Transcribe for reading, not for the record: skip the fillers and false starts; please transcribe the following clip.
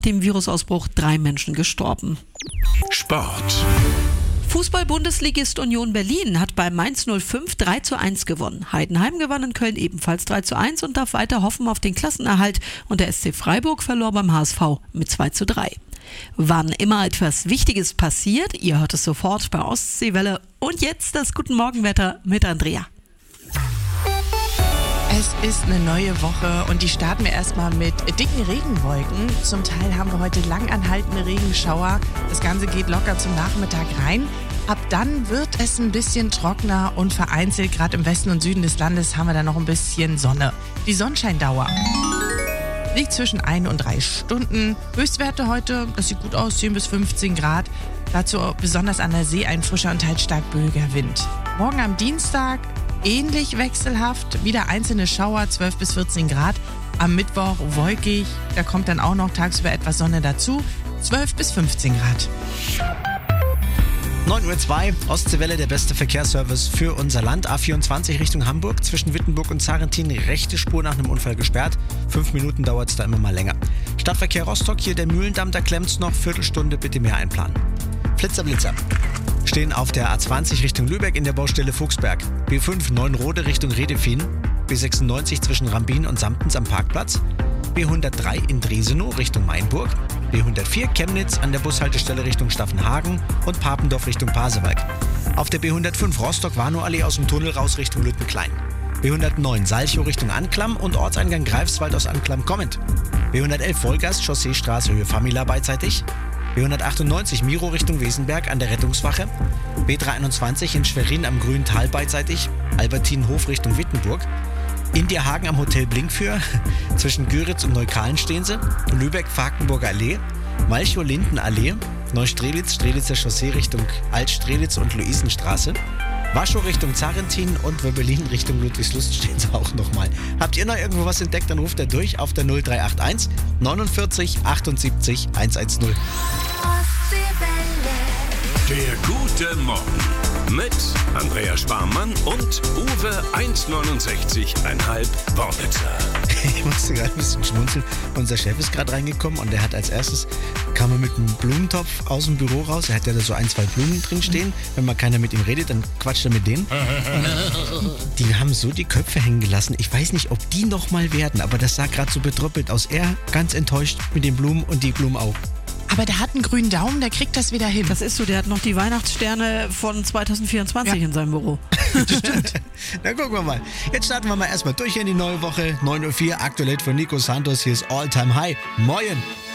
dem Virusausbruch 3 Menschen gestorben. Sport. Fußball-Bundesligist Union Berlin hat bei Mainz 05 3:1 gewonnen. Heidenheim gewann in Köln ebenfalls 3:1 und darf weiter hoffen auf den Klassenerhalt. Und der SC Freiburg verlor beim HSV mit 2:3. Wann immer etwas Wichtiges passiert, ihr hört es sofort bei Ostseewelle. Und jetzt das Guten Morgenwetter mit Andrea. Es ist eine neue Woche und die starten wir erstmal mit dicken Regenwolken. Zum Teil haben wir heute lang anhaltende Regenschauer. Das Ganze geht locker zum Nachmittag rein. Ab dann wird es ein bisschen trockener und vereinzelt, gerade im Westen und Süden des Landes, haben wir dann noch ein bisschen Sonne. Die Sonnenscheindauer liegt zwischen 1 und 3 Stunden. Höchstwerte heute, das sieht gut aus, 10 bis 15 Grad. Dazu besonders an der See ein frischer und teils stark böiger Wind. Morgen am Dienstag ähnlich wechselhaft, wieder einzelne Schauer, 12 bis 14 Grad. Am Mittwoch wolkig, da kommt dann auch noch tagsüber etwas Sonne dazu, 12 bis 15 Grad. 9:02 Uhr, Ostseewelle, der beste Verkehrsservice für unser Land. A24 Richtung Hamburg, zwischen Wittenburg und Zarentin, rechte Spur nach einem Unfall gesperrt. 5 Minuten dauert es da immer mal länger. Stadtverkehr Rostock, hier der Mühlendamm, da klemmt's noch, Viertelstunde, bitte mehr einplanen. Blitzer. Stehen auf der A20 Richtung Lübeck in der Baustelle Fuchsberg. B5 Neunrode Richtung Redefin. B96 zwischen Rambin und Samtens am Parkplatz. B103 in Dresenow Richtung Mainburg. B104 Chemnitz an der Bushaltestelle Richtung Staffenhagen und Papendorf Richtung Pasewalk. Auf der B105 Rostock-Warnow-Allee aus dem Tunnel raus Richtung Lüttenklein. B109 Salchow Richtung Anklam und Ortseingang Greifswald aus Anklam kommend. B111 Wolgast Chausseestraße Höhe Famila beidseitig. B198 Miro Richtung Wesenberg an der Rettungswache. B321 in Schwerin am Grünen Tal beidseitig. Albertinhof Richtung Wittenburg. Indiahagen am Hotel Blinkfür. Zwischen Göritz und Neukalen stehen sie. Lübeck-Fakenburger Allee. Malchow-Linden-Allee. Neustrelitz, Strelitzer Chaussee Richtung Altstrelitz und Luisenstraße. Waschow Richtung Zarentin und Wöbbelin Richtung Ludwigslust stehen sie auch nochmal. Habt ihr noch irgendwo was entdeckt, dann ruft er durch auf der 0381 49 78 110. Der gute Morgen mit Andrea Sparmann und Uwe 1,69,5 Worbitzer. Ich musste gerade ein bisschen schmunzeln. Unser Chef ist gerade reingekommen und der hat als erstes, kam er mit einem Blumentopf aus dem Büro raus. Er hat ja da so 1, 2 Blumen drin stehen. Wenn mal keiner mit ihm redet, dann quatscht er mit denen. Die haben so die Köpfe hängen gelassen. Ich weiß nicht, ob die nochmal werden, aber das sah gerade so betröppelt aus. Er ganz enttäuscht mit den Blumen und die Blumen auch. Aber der hat einen grünen Daumen, der kriegt das wieder hin. Das ist so, der hat noch die Weihnachtssterne von 2024 in seinem Büro. Das stimmt. Na, gucken wir mal. Jetzt starten wir mal erstmal durch in die neue Woche. 9:04 Uhr, aktuell von Nico Santos. Hier ist All Time High. Moin.